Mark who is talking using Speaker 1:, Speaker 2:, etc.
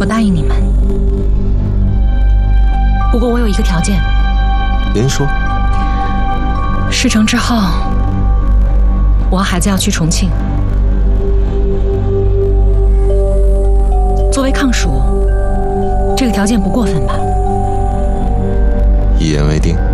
Speaker 1: 我答应你们，不过我有一个条件。
Speaker 2: 您说。
Speaker 1: 事成之后，我和孩子要去重庆。作为抗蜀，这个条件不过分吧？
Speaker 2: 一言为定。